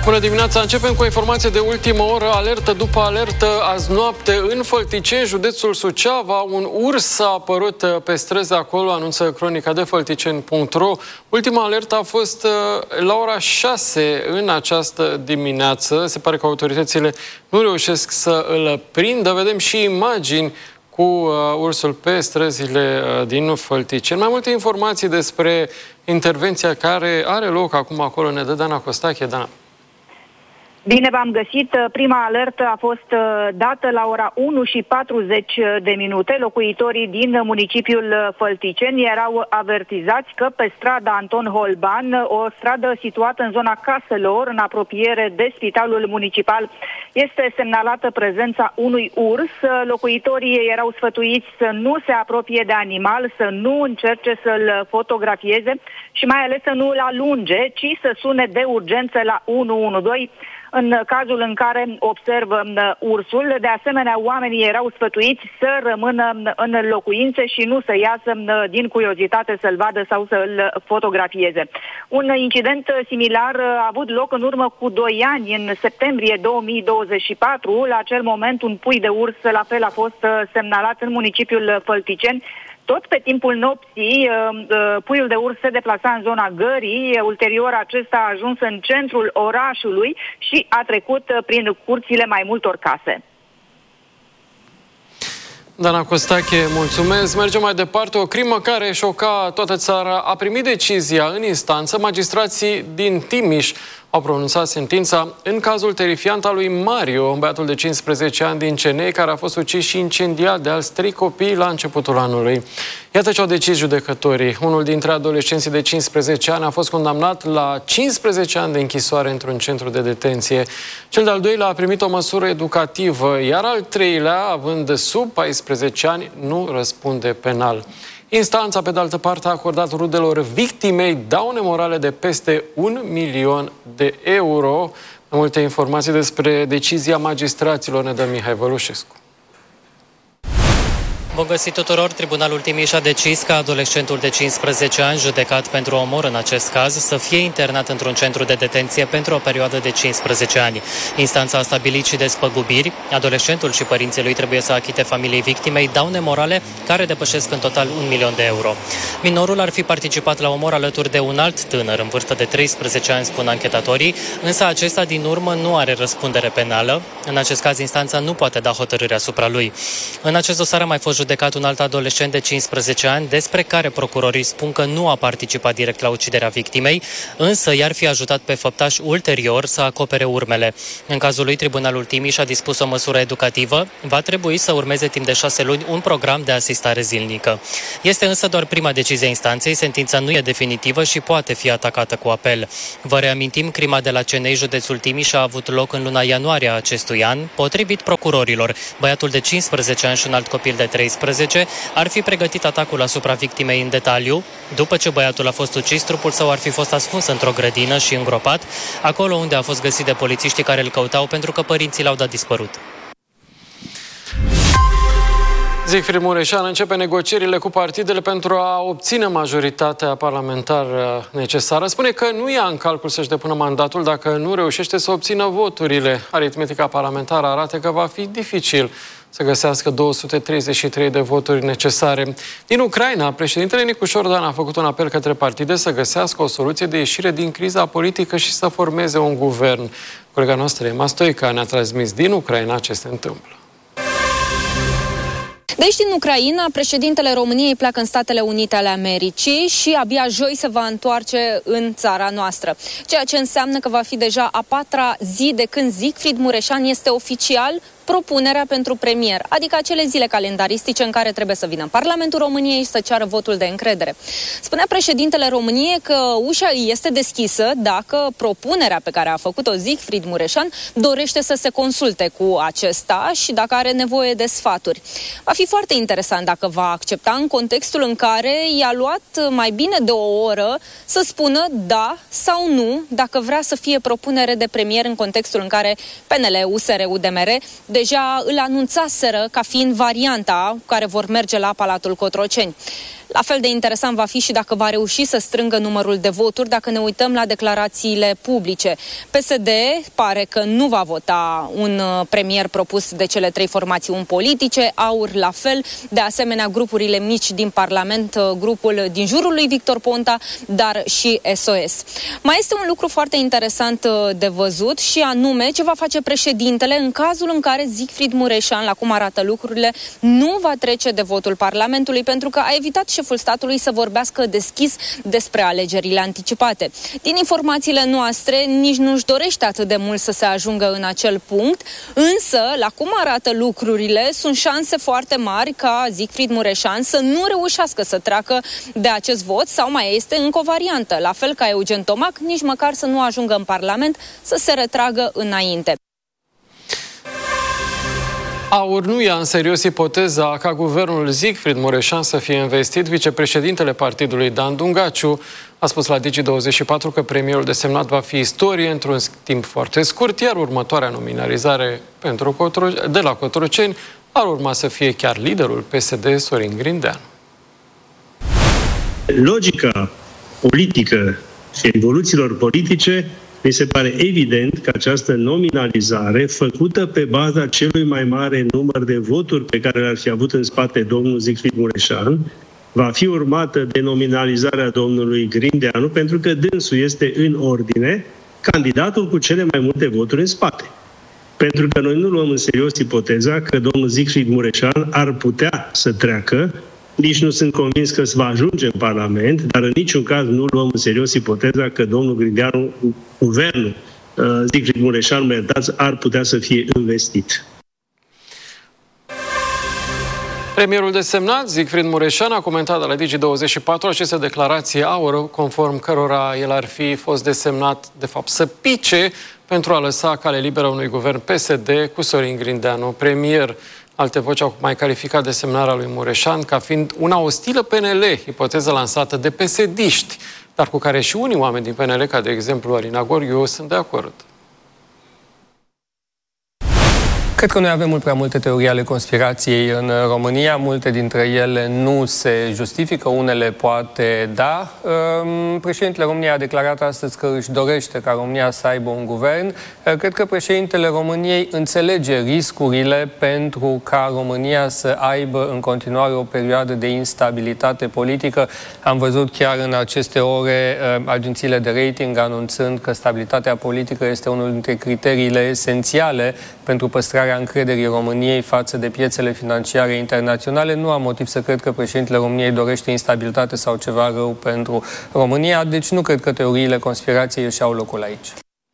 Bună dimineața! Începem cu o informație de ultimă oră, alertă după alertă. Azi noapte în Fălticeni, județul Suceava, un urs a apărut pe străzi acolo, anunță cronica de Fălticeni.ro. Ultima alertă a fost la ora 6 în această dimineață. Se pare că autoritățile nu reușesc să îl prindă. Vedem și imagini cu ursul pe străzile din Fălticeni. Mai multe informații despre intervenția care are loc acum acolo ne dă Dana Costache. Dana. Bine v-am găsit. Prima alertă a fost dată la ora 1:40. Locuitorii din municipiul Fălticeni erau avertizați că pe strada Anton Holban, o stradă situată în zona caselor, în apropiere de spitalul municipal, este semnalată prezența unui urs. Locuitorii erau sfătuiți să nu se apropie de animal, să nu încerce să-l fotografieze și mai ales să nu îl alunge, ci să sune de urgență la 112 în cazul în care observă ursul. De asemenea, oamenii erau sfătuiți să rămână în locuințe și nu să iasă din curiozitate să-l vadă sau să-l fotografieze. Un incident similar a avut loc în urmă cu 2 ani, în septembrie 2024. La acel moment, un pui de urs la fel a fost semnalat în municipiul Fălticeni. Tot pe timpul nopții, puiul de urs se deplasa în zona gării, ulterior acesta a ajuns în centrul orașului și a trecut prin curțile mai multor case. Dana Costache, mulțumesc. Mergem mai departe. O crimă care șoca toată țara a primit decizia în instanță. Magistrații din Timiș au pronunțat sentința în cazul terifiant al lui Mario, băiatul de 15 ani din Cenei, care a fost ucis și incendiat de alți 3 copii la începutul anului. Iată ce au decis judecătorii. Unul dintre adolescenții de 15 ani a fost condamnat la 15 ani de închisoare într-un centru de detenție. Cel de-al doilea a primit o măsură educativă, iar al treilea, având sub 14 ani, nu răspunde penal. Instanța, pe de altă parte, a acordat rudelor victimei daune morale de peste 1 milion de euro. Mai multe informații despre decizia magistraților ne dă Mihai Vălușescu. Bun găsit tuturor! Tribunalul Timiș a decis ca adolescentul de 15 ani, judecat pentru omor în acest caz, să fie internat într-un centru de detenție pentru o perioadă de 15 ani. Instanța a stabilit și despăgubiri. Adolescentul și părinții lui trebuie să achite familiei victimei daune morale care depășesc în total 1 milion de euro. Minorul ar fi participat la omor alături de un alt tânăr în vârstă de 13 ani, spun anchetatorii, însă acesta din urmă nu are răspundere penală. În acest caz, instanța nu poate da hotărâre asupra lui. În acest dosar a mai fost judecat un alt adolescent de 15 ani, despre care procurorii spun că nu a participat direct la uciderea victimei, însă i-ar fi ajutat pe făptaș ulterior să acopere urmele. În cazul lui, Tribunalul Timiș a dispus o măsură educativă. Va trebui să urmeze timp de 6 luni un program de asistare zilnică. Este însă doar prima decizie a instanței, sentința nu e definitivă și poate fi atacată cu apel. Vă reamintim, crima de la Cenei, județul Timiș, a avut loc în luna ianuarie a acestui an. Potrivit procurorilor, băiatul de 15 ani și un alt copil de 13 ar fi pregătit atacul asupra victimei în detaliu. După ce băiatul a fost ucis, trupul său ar fi fost ascuns într-o grădină și îngropat, acolo unde a fost găsit de polițiștii care îl căutau pentru că părinții l-au dat dispărut. Siegfried Mureșan începe negocierile cu partidele pentru a obține majoritatea parlamentară necesară. Spune că nu ia în calcul să-și depună mandatul dacă nu reușește să obțină voturile. Aritmetica parlamentară arată că va fi dificil să găsească 233 de voturi necesare. Din Ucraina, președintele Nicu Șordan a făcut un apel către partide să găsească o soluție de ieșire din criza politică și să formeze un guvern. Colega noastră, Emma Stoica, ne-a transmis din Ucraina ce se întâmplă. Deci din Ucraina, președintele României pleacă în Statele Unite ale Americii și abia joi se va întoarce în țara noastră. Ceea ce înseamnă că va fi deja a 4-a zi de când Siegfried Mureșan este oficial propunerea pentru premier, adică acele zile calendaristice în care trebuie să vină în Parlamentul României și să ceară votul de încredere. Spunea președintele României că ușa îi este deschisă dacă propunerea pe care a făcut-o Siegfried Mureșan dorește să se consulte cu acesta și dacă are nevoie de sfaturi. Va fi foarte interesant dacă va accepta în contextul în care i-a luat mai bine de o oră să spună da sau nu dacă vrea să fie propunere de premier în contextul în care PNL, USR, UDMR deja îl anunțaseră ca fiind varianta cu care vor merge la Palatul Cotroceni. La fel de interesant va fi și dacă va reuși să strângă numărul de voturi, dacă ne uităm la declarațiile publice. PSD pare că nu va vota un premier propus de cele 3 formațiuni politice, AUR la fel, de asemenea grupurile mici din Parlament, grupul din jurul lui Victor Ponta, dar și SOS. Mai este un lucru foarte interesant de văzut și anume ce va face președintele în cazul în care Siegfried Mureșan, la cum arată lucrurile, nu va trece de votul Parlamentului, pentru că a evitat șeful statului să vorbească deschis despre alegerile anticipate. Din informațiile noastre, nici nu-și dorește atât de mult să se ajungă în acel punct, însă, la cum arată lucrurile, sunt șanse foarte mari ca Siegfried Mureșan să nu reușească să treacă de acest vot, sau mai este încă o variantă, la fel ca Eugen Tomac, nici măcar să nu ajungă în Parlament, să se retragă înainte. AUR nu ia în serios ipoteza ca guvernul Siegfried Mureșan să fie investit. Vicepreședintele partidului Dan Dungaciu a spus la Digi24 că premierul desemnat va fi istorie într-un timp foarte scurt, iar următoarea nominalizare de la Cotroceni ar urma să fie chiar liderul PSD, Sorin Grindeanu. Logica politică și evoluțiilor politice, mi se pare evident că această nominalizare, făcută pe baza celui mai mare număr de voturi pe care le-ar fi avut în spate domnul Siegfried Mureșan, va fi urmată de nominalizarea domnului Grindeanu, pentru că dânsul este în ordine candidatul cu cele mai multe voturi în spate. Pentru că noi nu luăm în serios ipoteza că domnul Siegfried Mureșan ar putea să treacă. Nici nu sunt convins că va ajunge în Parlament, dar în niciun caz nu luăm în serios ipoteza că domnul Grindeanu, guvernul Siegfried Mureșan, ar putea să fie investit. Premierul desemnat, Siegfried Mureșan, a comentat de la Digi24 aceste declarații AUR, conform cărora el ar fi fost desemnat, de fapt, să pice pentru a lăsa cale liberă unui guvern PSD cu Sorin Grindeanu premier. Alte voci au mai calificat desemnarea lui Mureșan ca fiind una ostilă PNL, ipoteză lansată de PSD-ști, dar cu care și unii oameni din PNL, ca de exemplu Alina Gorghiu, sunt de acord. Cred că noi avem mult prea multe teorii ale conspirației în România. Multe dintre ele nu se justifică, unele poate da. Președintele României a declarat astăzi că își dorește ca România să aibă un guvern. Cred că președintele României înțelege riscurile pentru ca România să aibă în continuare o perioadă de instabilitate politică. Am văzut chiar în aceste ore agențiile de rating anunțând că stabilitatea politică este unul dintre criteriile esențiale pentru păstrarea încrederii României față de piețele financiare internaționale. Nu am motiv să cred că președintele României dorește instabilitate sau ceva rău pentru România, deci nu cred că teoriile conspirației își au locul aici.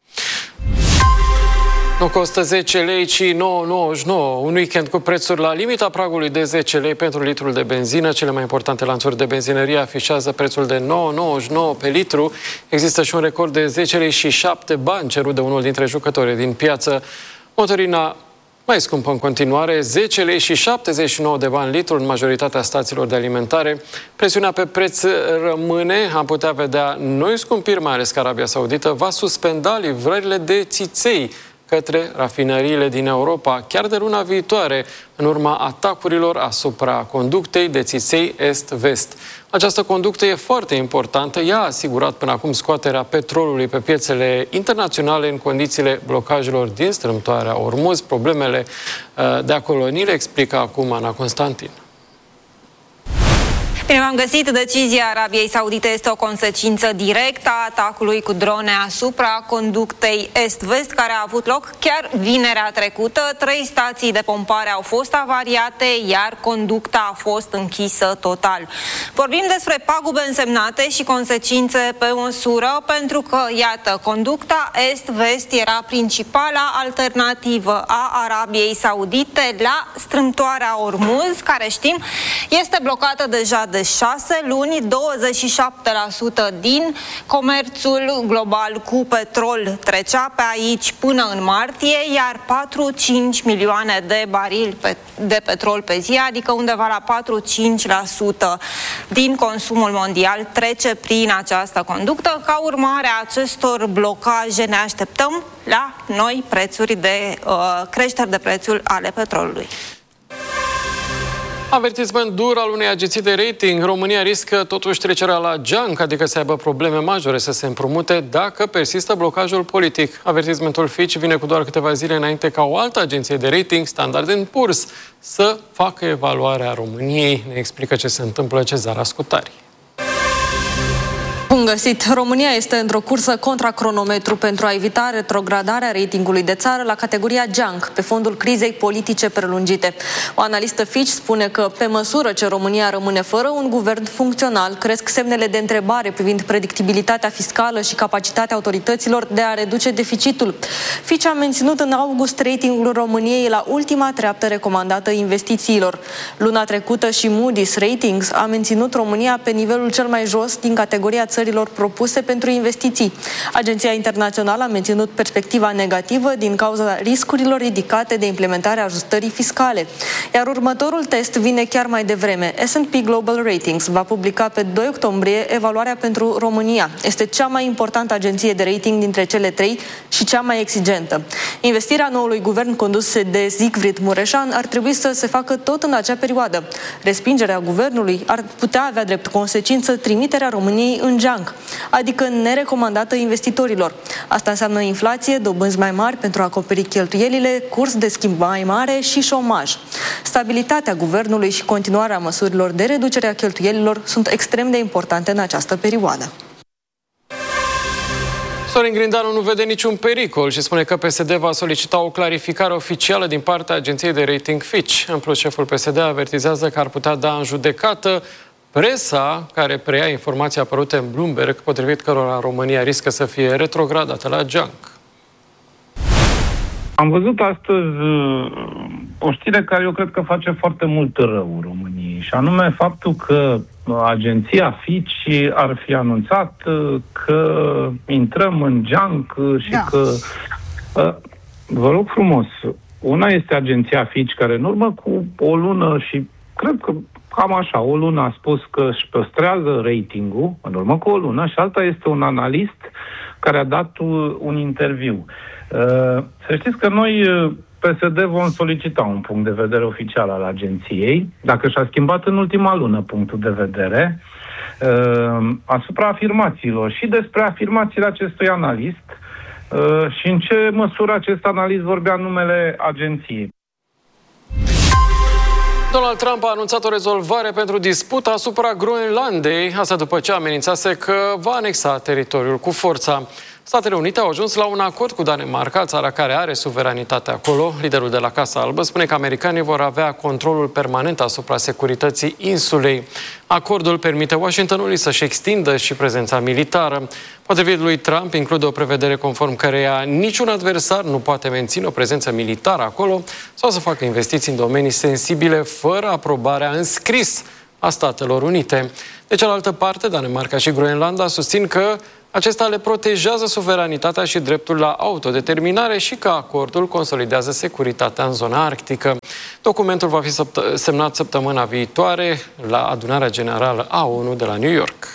Nu costă 10 lei, ci 9,99. Un weekend cu prețuri la limita pragului de 10 lei pentru litrul de benzină. Cele mai importante lanțuri de benzinărie afișează prețul de 9,99 pe litru. Există și un record de 10 lei și 7 bani cerut de unul dintre jucătorii din piață. Motorina mai scumpă în continuare, 10 lei și 79 de bani litru în majoritatea stațiilor de alimentare. Presiunea pe preț rămâne, am putea vedea noi scumpiri, mai ales că Arabia Saudită va suspenda livrările de țiței către rafinăriile din Europa, chiar de luna viitoare, în urma atacurilor asupra conductei de țiței est-vest. Această conductă e foarte importantă. Ea a asigurat până acum scoaterea petrolului pe piețele internaționale în condițiile blocajelor din strâmtoarea Ormuz. Problemele de acolo ni le explică acum Ana Constantin. Bine, v-am găsit. Decizia Arabiei Saudite este o consecință directă a atacului cu drone asupra conductei est-vest, care a avut loc chiar vinerea trecută. 3 stații de pompare au fost avariate, iar conducta a fost închisă total. Vorbim despre pagube însemnate și consecințe pe măsură, pentru că, iată, conducta est-vest era principala alternativă a Arabiei Saudite la strâmtoarea Ormuz, care știm este blocată deja de 6 luni, 27% din comerțul global cu petrol trecea pe aici până în martie, iar 4-5 milioane de barili de petrol pe zi, adică undeva la 4-5% din consumul mondial trece prin această conductă. Ca urmare a acestor blocaje ne așteptăm la noi prețuri de creșteri de prețuri ale petrolului. Avertisment dur al unei agenții de rating. România riscă totuși trecerea la junk, adică să aibă probleme majore să se împrumute dacă persistă blocajul politic. Avertismentul Fitch vine cu doar câteva zile înainte ca o altă agenție de rating, Standard & Poor's, să facă evaluarea României. Ne explică ce se întâmplă Cezara Scutari. Bun găsit! România este într-o cursă contra cronometru pentru a evita retrogradarea ratingului de țară la categoria junk, pe fondul crizei politice prelungite. O analistă Fitch spune că, pe măsură ce România rămâne fără un guvern funcțional, cresc semnele de întrebare privind predictibilitatea fiscală și capacitatea autorităților de a reduce deficitul. Fitch a menținut în august ratingul României la ultima treaptă recomandată investițiilor. Luna trecută și Moody's Ratings a menținut România pe nivelul cel mai jos din categoria țărilor propuse pentru investiții. Agenția internațională a menținut perspectiva negativă din cauza riscurilor ridicate de implementarea ajustării fiscale. Iar următorul test vine chiar mai devreme. S&P Global Ratings va publica pe 2 octombrie evaluarea pentru România. Este cea mai importantă agenție de rating dintre cele trei și cea mai exigentă. Investirea noului guvern condus de Siegfried Mureșan ar trebui să se facă tot în acea perioadă. Respingerea guvernului ar putea avea drept consecință trimiterea României în junk, adică nerecomandată investitorilor. Asta înseamnă inflație, dobânzi mai mari pentru a acoperi cheltuielile, curs de schimb mai mare și șomaj. Stabilitatea guvernului și continuarea măsurilor de reducere a cheltuielilor sunt extrem de importante în această perioadă. Sorin Grindeanu nu vede niciun pericol și spune că PSD va solicita o clarificare oficială din partea agenției de rating Fitch. În plus, șeful PSD avertizează că ar putea da în judecată presa care preia informații apărute în Bloomberg, potrivit cărora România riscă să fie retrogradată la junk. Am văzut astăzi o știre care eu cred că face foarte mult rău României, și anume faptul că agenția Fitch ar fi anunțat că intrăm în junk și că... Vă rog frumos, una este agenția Fitch care în urmă cu o lună și cred că cam așa, o lună a spus că își păstrează ratingul, în urmă cu o lună, și alta este un analist care a dat un interviu. Să știți că noi, PSD, vom solicita un punct de vedere oficial al agenției, dacă și-a schimbat în ultima lună punctul de vedere, asupra afirmațiilor și despre afirmațiile acestui analist și în ce măsură acest analist vorbea în numele agenției. Donald Trump a anunțat o rezolvare pentru disputa asupra Groenlandei, asta după ce amenințase că va anexa teritoriul cu forța. Statele Unite au ajuns la un acord cu Danemarca, țara care are suveranitate acolo. Liderul de la Casa Albă spune că americanii vor avea controlul permanent asupra securității insulei. Acordul permite Washingtonului să-și extindă și prezența militară. Potrivit lui Trump, include o prevedere conform căreia niciun adversar nu poate menține o prezență militară acolo sau să facă investiții în domenii sensibile fără aprobarea în scris a Statelor Unite. De cealaltă parte, Danemarca și Groenlanda susțin că acesta le protejează suveranitatea și dreptul la autodeterminare și că acordul consolidează securitatea în zona arctică. Documentul va fi semnat săptămâna viitoare la adunarea generală a ONU de la New York.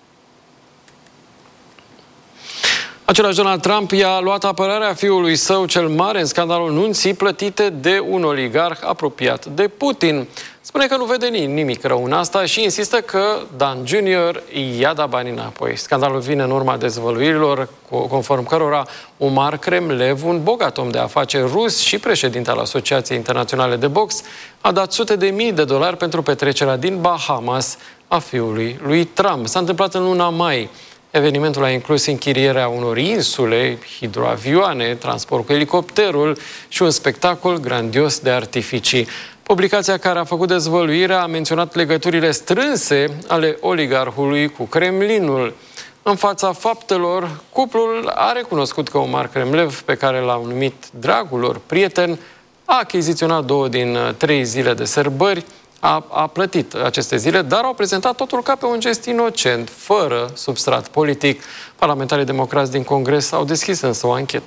Același Donald Trump i-a luat apărarea fiului său cel mare în scandalul nunții plătite de un oligarh apropiat de Putin. Spune că nu vede nimic rău în asta și insistă că Dan Jr. i-a dat banii înapoi. Scandalul vine în urma dezvăluirilor conform cărora Omar Kremlev, un bogat om de afaceri rus și președinte al Asociației Internaționale de Box, a dat sute de mii de dolari pentru petrecerea din Bahamas a fiului lui Trump. S-a întâmplat în luna mai. Evenimentul a inclus închirierea unor insule, hidroavioane, transport cu elicopterul și un spectacol grandios de artificii. Publicația care a făcut dezvăluirea a menționat legăturile strânse ale oligarhului cu Kremlinul. În fața faptelor, cuplul a recunoscut că Omar Kremlev, pe care l-au numit dragul lor prieten, a achiziționat 2 din 3 zile de sărbări, a plătit aceste zile, dar au prezentat totul ca pe un gest inocent, fără substrat politic. Parlamentarii democrați din Congres au deschis însă o anchetă.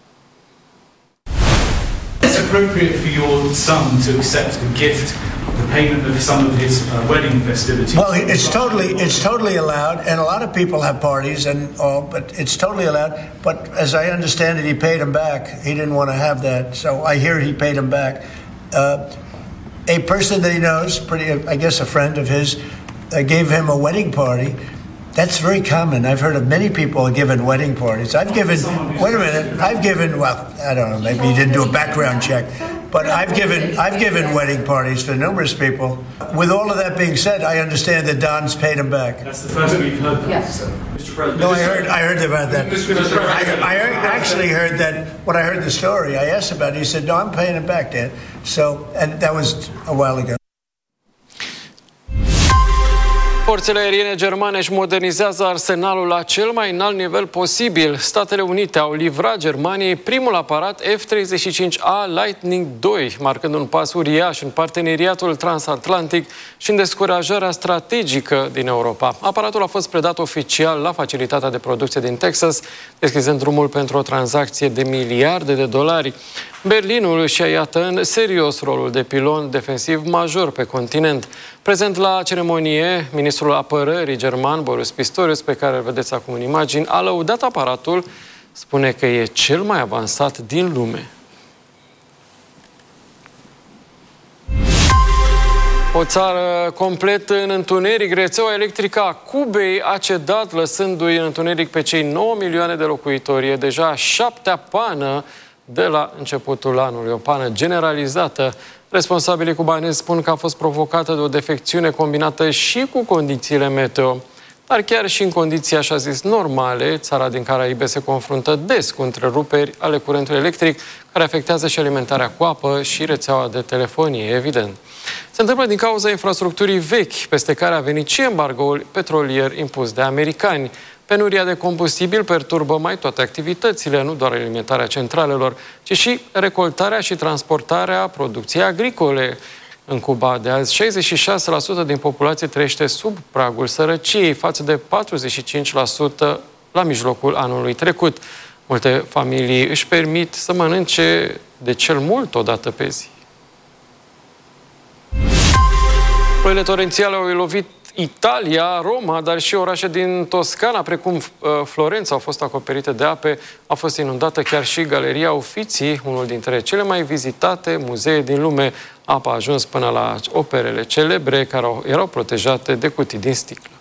It's appropriate for your son to accept a gift, the payment of some of his wedding festivities. Well, it's totally allowed, and a lot of people have parties and all, but it's totally allowed. But as I understand it, he paid him back. He didn't want to have that, so I hear he paid him back. a person that he knows, I guess a friend of his, gave him a wedding party. That's very common. I've heard of many people giving wedding parties. I've given, wait a minute, I've given, well, I don't know, maybe you didn't do a background check, but I've given wedding parties for numerous people. With all of that being said, I understand that Don's paid him back. That's the first we've heard that. Yes. Mr. President. No, I heard about that. I actually heard that when I heard the story. I asked about it. He said, no, I'm paying him back, Dan. So, and that was a while ago. Forțele aeriene germane își modernizează arsenalul la cel mai înalt nivel posibil. Statele Unite au livrat Germaniei primul aparat F-35A Lightning II, marcând un pas uriaș în parteneriatul transatlantic și în descurajarea strategică din Europa. Aparatul a fost predat oficial la facilitatea de producție din Texas, deschizând drumul pentru o tranzacție de miliarde de dolari. Berlinul și-a iată în serios rolul de pilon defensiv major pe continent. Prezent la ceremonie, ministrul apărării german, Boris Pistorius, pe care îl vedeți acum în imagini, a lăudat aparatul, spune că e cel mai avansat din lume. O țară complet în întuneric, rețeaua electrică a Cubei a cedat, lăsându-i în întuneric pe cei 9 milioane de locuitori. E deja 7-a pană de la începutul anului, o pană generalizată. Responsabilii cubanezi spun că a fost provocată de o defecțiune combinată și cu condițiile meteo. Dar chiar și în condiții, așa zis, normale, țara din Caraibe se confruntă des cu întreruperi ale curentului electric, care afectează și alimentarea cu apă și rețeaua de telefonie, evident. Se întâmplă din cauza infrastructurii vechi, peste care a venit și embargoul petrolier impus de americani. Penuria de combustibil perturbă mai toate activitățile, nu doar alimentarea centralelor, ci și recoltarea și transportarea producției agricole. În Cuba de azi, 66% din populație trăiește sub pragul sărăciei, față de 45% la mijlocul anului trecut. Multe familii își permit să mănânce de cel mult o dată pe zi. Ploile torențiale au lovit Italia, Roma, dar și orașe din Toscana, precum Florența, au fost acoperite de ape. A fost inundată chiar și Galeria Uffizi, unul dintre cele mai vizitate muzee din lume. Apa a ajuns până la operele celebre, care erau protejate de cutii din sticlă.